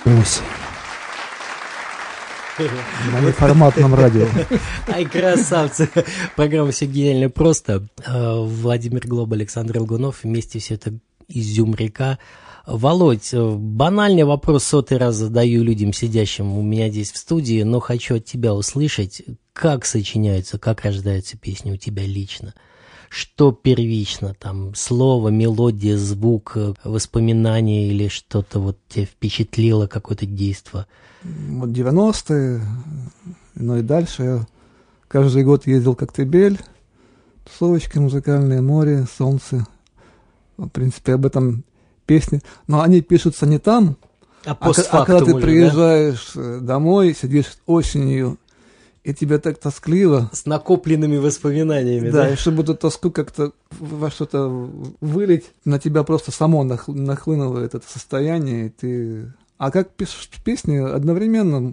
осень. На неформатном радио. Ай, красавцы. Программа «Все гениально просто». Владимир Глоб, Александр Лгунов. Вместе все это изюм-река. Володь, банальный вопрос, 100-й раз задаю людям, сидящим у меня здесь в студии, но хочу от тебя услышать, как сочиняются, как рождаются песни у тебя лично. Что первично, там, слово, мелодия, звук, воспоминания или что-то вот тебя впечатлило, какое-то действо? Вот 90-е, ну и дальше я каждый год ездил в Коктебель, тусовочки музыкальные, море, солнце. В принципе, об этом песни. Но они пишутся не там, а когда ты приезжаешь домой, сидишь осенью, и тебе так тоскливо. С накопленными воспоминаниями, да? Да, и чтобы эту тоску как-то во что-то вылить, на тебя просто само нахлынуло это состояние, и ты... А как пишешь песни одновременно,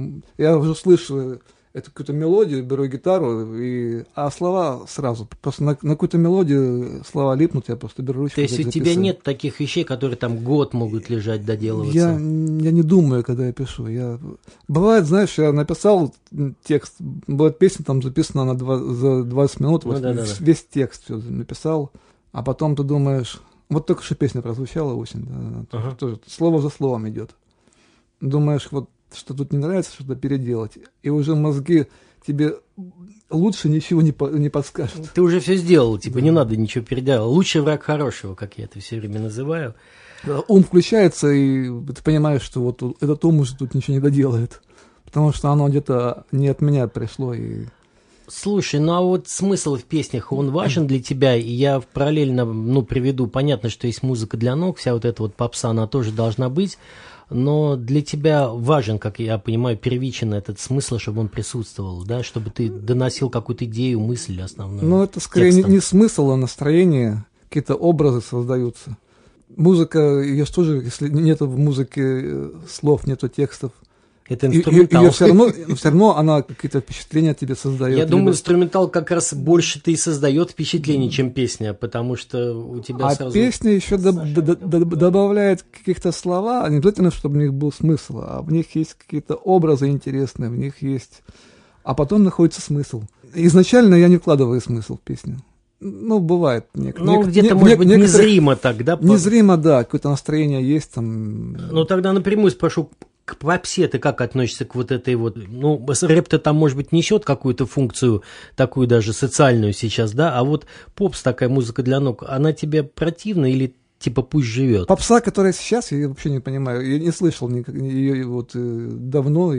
я уже слышу эту какую-то мелодию, беру гитару, а слова сразу. Просто на какую-то мелодию слова липнут, я просто беру ручку. То есть у тебя нет таких вещей, которые там год могут лежать, доделываться? Я не думаю, когда я пишу. Бывает, знаешь, я написал текст, бывает песня там записана за 20 минут, весь текст все написал, а потом ты думаешь, вот только что песня прозвучала «Осень», да, тоже слово за словом идет. Думаешь, вот что тут не нравится, что-то переделать. И уже мозги тебе лучше ничего не подскажут. Ты уже все сделал, типа, не надо ничего переделать. Лучший враг хорошего, как я это все время называю. Ум включается, и ты понимаешь, что вот этот ум уже тут ничего не доделает. Потому что оно где-то не от меня пришло. Слушай, ну а вот смысл в песнях, он важен для тебя? И я параллельно, приведу, понятно, что есть музыка для ног, вся вот эта вот попса, она тоже должна быть. Но для тебя важен, как я понимаю, первичен этот смысл, чтобы он присутствовал, да, чтобы ты доносил какую-то идею, мысль основную. Ну, это скорее не смысл, а настроение, какие-то образы создаются. Музыка, ее тоже, если нет в музыке слов, нету текстов, это инструментал. Ее все равно она какие-то впечатления тебе создает. Я думаю, инструментал как раз больше-то и создает впечатление, чем песня, потому что у тебя сразу... А песня еще добавляет каких-то слова, не обязательно, чтобы в них был смысл, а в них есть какие-то образы интересные, в них есть... А потом находится смысл. Изначально я не вкладываю смысл в песню. Ну, бывает. Где-то, может быть, незримо так, да? Незримо, да, какое-то настроение есть там. Ну, тогда напрямую спрошу, к попсе ты как относишься к вот этой вот... Ну, рэп-то там, может быть, несет какую-то функцию, такую даже социальную сейчас, да? А вот попс, такая музыка для ног, она тебе противна или типа пусть живет? Попса, которая сейчас, я вообще не понимаю. Я не слышал ее вот давно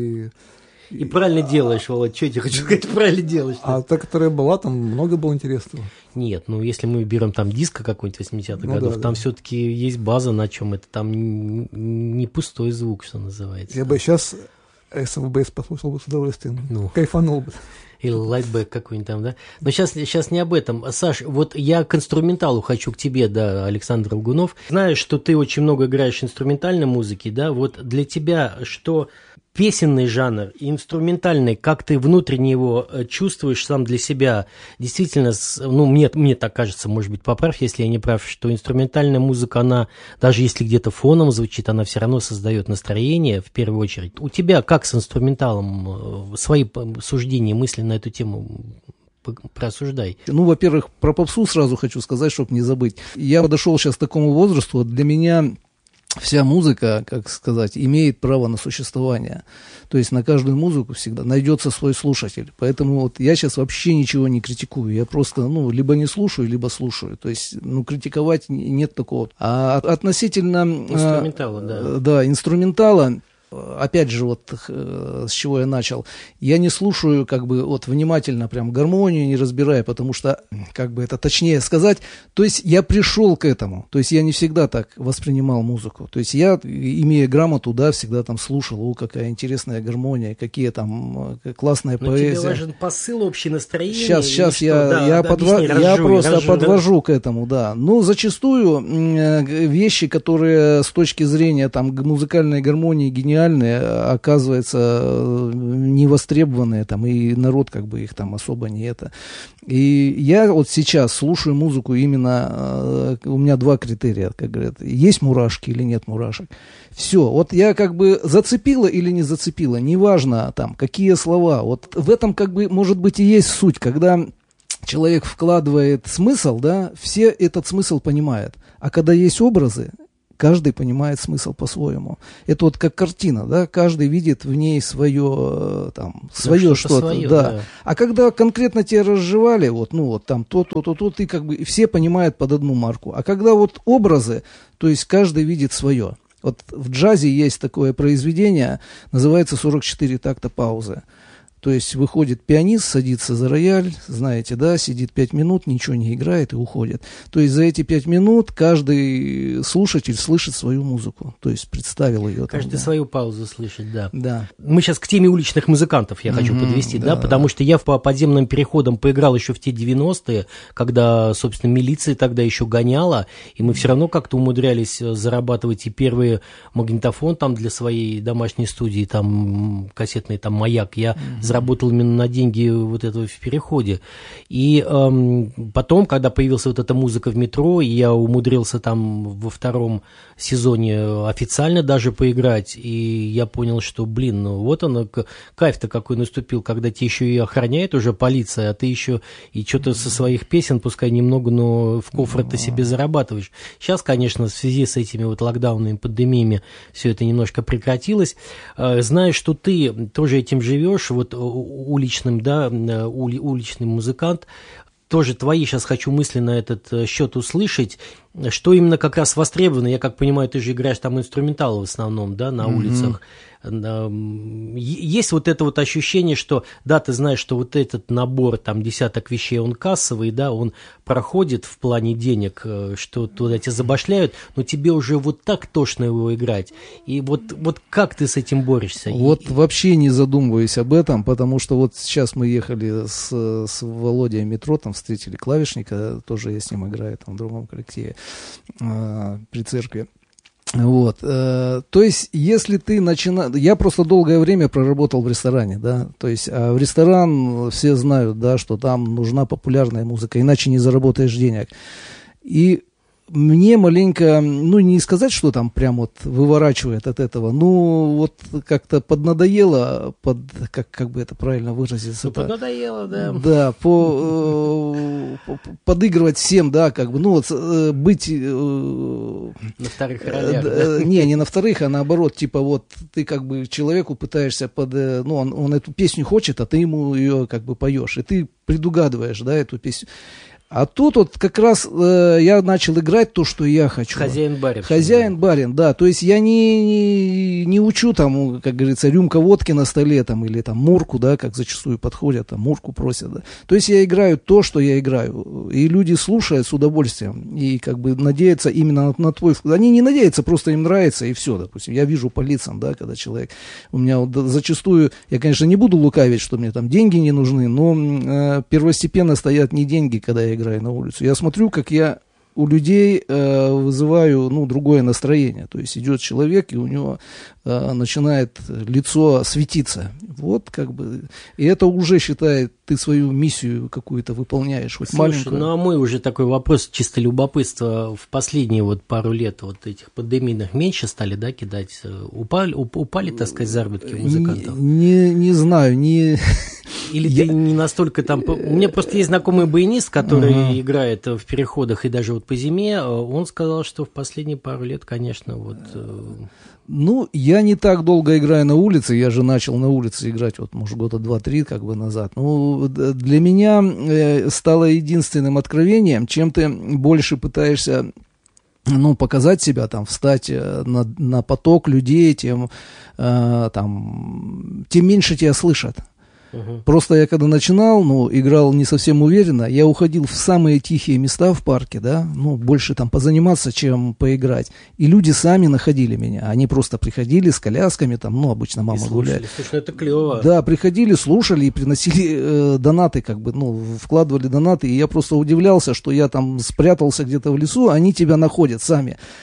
И правильно делаешь, Володь, что я тебе хочу сказать, правильно делаешь. А та, которая была, там много было интересного. Нет, если мы берем там диско какой-нибудь 80-х годов, там все-таки есть база, на чем это, там не пустой звук, что называется. Я бы сейчас СФБС послушал бы с удовольствием, кайфанул бы. Или лайтбэк какой-нибудь там, да? Но сейчас не об этом. Саш, вот я к инструменталу хочу к тебе, да, Александр Лгунов. Знаю, что ты очень много играешь инструментальной музыки, да? Вот для тебя что... Песенный жанр и инструментальный, как ты внутренне его чувствуешь сам для себя, действительно, мне так кажется, может быть, поправь, если я не прав, что инструментальная музыка, она, даже если где-то фоном звучит, она все равно создает настроение, в первую очередь. У тебя как с инструменталом, свои суждения, мысли на эту тему просуждай? Во-первых, про попсу сразу хочу сказать, чтобы не забыть. Я подошел сейчас к такому возрасту, для меня... Вся музыка, как сказать, имеет право на существование. То есть на каждую музыку всегда найдется свой слушатель. Поэтому вот я сейчас вообще ничего не критикую. Я просто, либо не слушаю, либо слушаю. То есть, критиковать нет такого. А относительно... Инструментала, да. Да, инструментала... Опять же, вот с чего я начал, я не слушаю внимательно прям гармонию, не разбирая, потому что, это точнее сказать, то есть я пришел к этому, то есть я не всегда так воспринимал музыку, то есть я, имея грамоту, да, всегда там слушал, какая интересная гармония, какие там классная поэзия. Тебе важен посыл, общее настроение? Сейчас я просто подвожу к этому, да. Зачастую вещи, которые с точки зрения там музыкальной гармонии, гениальности, гениальные, оказывается, невостребованные, там, и народ как бы их там особо не это. И я вот сейчас слушаю музыку именно, у меня два критерия, как говорят, есть мурашки или нет мурашек. Все, вот я как бы зацепила или не зацепила, неважно там, какие слова, вот в этом как бы может быть и есть суть, когда человек вкладывает смысл, да, все этот смысл понимают, а когда есть образы, каждый понимает смысл по-своему. Это вот как картина, да, каждый видит в ней свое, там, свое что-то, свое, да. А когда конкретно тебя разжевали, вот, ну, вот там то, ты как бы, все понимают под одну марку. А когда вот образы, то есть каждый видит свое. Вот в джазе есть такое произведение, называется «44 такта паузы». То есть выходит пианист, садится за рояль, знаете, да, сидит 5 минут, ничего не играет и уходит. То есть за эти 5 минут каждый слушатель слышит свою музыку, то есть представил ее. Каждый там, да. свою паузу слышит, да. Да. Мы сейчас к теме уличных музыкантов я хочу подвести, да, потому что я по подземным переходам поиграл еще в те 90-е, когда, собственно, милиция тогда еще гоняла, и мы все равно как-то умудрялись зарабатывать и первый магнитофон там для своей домашней студии, там кассетный там «Маяк». Я заработал именно на деньги вот этого в переходе. И потом, когда появилась вот эта музыка в метро, я умудрился там во втором сезоне официально даже поиграть, и я понял, что, блин, ну вот он, кайф-то какой наступил, когда тебя еще и охраняет уже полиция, а ты еще и что-то со своих песен, пускай немного, но в кофр ты себе зарабатываешь. Сейчас, конечно, в связи с этими вот локдаунами, пандемиями все это немножко прекратилось. Знаю, что ты тоже этим живешь, вот уличным, да, уличный музыкант. Тоже твои сейчас хочу мысли на этот счет услышать. Что именно как раз востребовано? Я как понимаю, ты же играешь там инструментал в основном, да, на улицах. Есть вот это вот ощущение, что, да, ты знаешь, что вот этот набор, там, десяток вещей, он кассовый, да, он проходит в плане денег, что туда тебя забашляют, но тебе уже вот так тошно его играть. И вот как ты с этим борешься? Вот вообще не задумываюсь об этом, потому что вот сейчас мы ехали с Володей в метро, там встретили клавишника, тоже я с ним играю там в другом коллективе при церкви. Вот, то есть, если ты начинаешь, я просто долгое время проработал в ресторане, да, то есть, а в ресторан все знают, да, что там нужна популярная музыка, иначе не заработаешь денег. И мне маленько, ну, не сказать, что там прям вот выворачивает от этого, ну, вот как-то поднадоело, как бы это правильно выразиться. Ну, поднадоело, да. Да, подыгрывать всем, да, как бы, ну, вот быть... На вторых ролях, да? Не на вторых, а наоборот, типа вот ты как бы человеку пытаешься ну, он эту песню хочет, а ты ему ее как бы поешь, и ты предугадываешь, да, эту песню. А тут вот как раз я начал играть то, что я хочу. Хозяин-барин. Хозяин-барин, да. То есть я не учу там, как говорится, рюмка водки на столе там, или там мурку, да, как зачастую подходят, там мурку просят. Да. То есть я играю то, что я играю. И люди слушают с удовольствием. И как бы надеются именно на твой вкус. Они не надеются, просто им нравится и все, допустим. Я вижу по лицам, да, когда человек... У меня вот зачастую, я, конечно, не буду лукавить, что мне там деньги не нужны, но первостепенно стоят не деньги, когда я играю на улицу. Я смотрю, как я у людей вызываю, ну, другое настроение. То есть идет человек, и у него начинает лицо светиться. Вот как бы. И это уже, считает, ты свою миссию какую-то выполняешь, хоть маленькую. Ну, а мой уже такой вопрос, чисто любопытство. В последние вот пару лет вот этих пандемийных меньше стали, да, кидать? Упали, так сказать, заработки музыкантов? Не знаю, не... Или ты не настолько там... У меня просто есть знакомый баянист, который играет в переходах и даже вот по зиме. Он сказал, что в последние пару лет, конечно, вот... Ну, я не так долго играю на улице, я же начал на улице играть, вот, может, года 2-3 как бы назад. Ну, для меня стало единственным откровением, чем ты больше пытаешься, ну, показать себя, там, встать на поток людей, тем меньше тебя слышат. Просто я когда начинал, ну, играл не совсем уверенно, я уходил в самые тихие места в парке, да, ну, больше там позаниматься, чем поиграть. И люди сами находили меня, они просто приходили с колясками, там, ну, обычно мама гуляет. Слушай, это клево. Да, приходили, слушали и приносили донаты, как бы, ну, вкладывали донаты, и я просто удивлялся, что я там спрятался где-то в лесу, они тебя находят сами.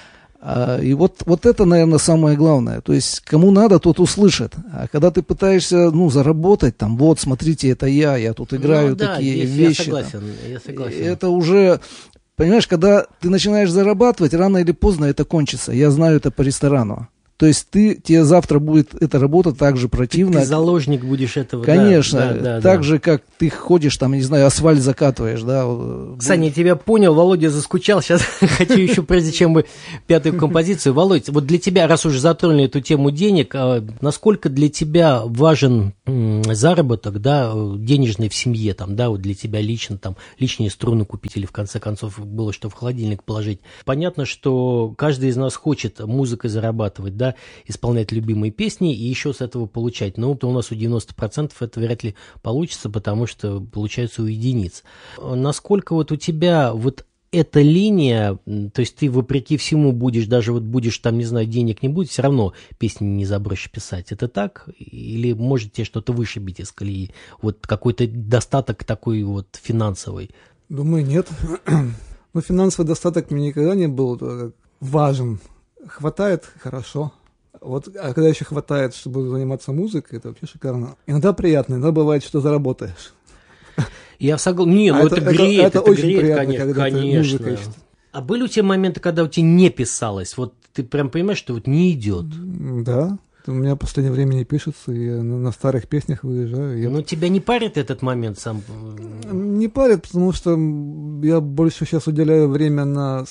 И вот это, наверное, самое главное. То есть, кому надо, тот услышит. А когда ты пытаешься, заработать, там, вот, смотрите, это я тут играю такие вещи. Я согласен. Это уже, понимаешь, когда ты начинаешь зарабатывать, рано или поздно это кончится. Я знаю это по ресторану. То есть тебе завтра будет эта работа так же противна. Ты заложник будешь этого. Конечно. Так же, как ты ходишь, там, не знаю, асфальт закатываешь, да. Саня, я тебя понял, Володя заскучал. Сейчас хочу еще, прежде чем мы пятую композицию. Володь, вот для тебя, раз уже затронули эту тему денег, насколько для тебя важен заработок, да, денежный в семье, там, да, вот для тебя лично, там, лишние струны купить или, в конце концов, было что в холодильник положить. Понятно, что каждый из нас хочет музыкой зарабатывать, да, исполнять любимые песни и еще с этого получать. Но у нас у 90% это вряд ли получится, потому что получается у единиц. Насколько вот у тебя вот эта линия, то есть ты вопреки всему будешь, даже вот будешь там, не знаю, денег не будет, все равно песни не забросишь писать. Это так? Или может тебе что-то вышибить из колеи? Вот какой-то достаток такой вот финансовый? Думаю, нет. Но финансовый достаток мне никогда не был важен. Хватает — хорошо. Вот, а когда еще хватает, чтобы заниматься музыкой, это вообще шикарно. Иногда приятно, иногда бывает, что заработаешь. Я согласен. Не, ну это греет, это очень греет, приятно, когда ты музыкой. А были у тебя моменты, когда у тебя не писалось? Вот ты прям понимаешь, что вот не идет? Да. У меня в последнее время не пишется, и я на старых песнях выезжаю. Но тебя не парит этот момент сам? Не парит, потому что я больше сейчас уделяю время на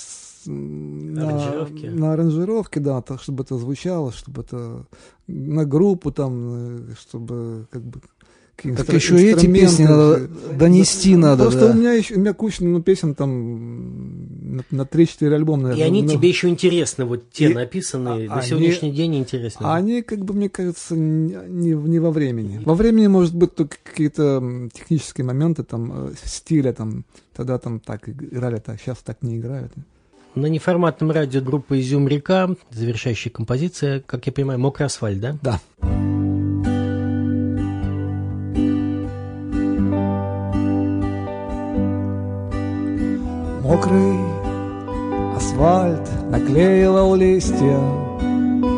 аранжировки, да, так, чтобы это звучало, чтобы это на группу там, чтобы как бы так еще и эти песни надо донести, надо. Просто у меня куча песен там на 3-4 альбома, наверное. И они тебе еще интересны, вот те написанные, до сегодняшний день интересны. Они, как бы, мне кажется, не во времени. Во времени, может быть, только какие-то технические моменты, там, стиля, там, тогда там так играли, так, сейчас так не играют. На неформатном радио группы «Изюм-река», завершающая композиция, как я понимаю, «Мокрый асфальт», да? Да. Мокрый асфальт наклеивал листья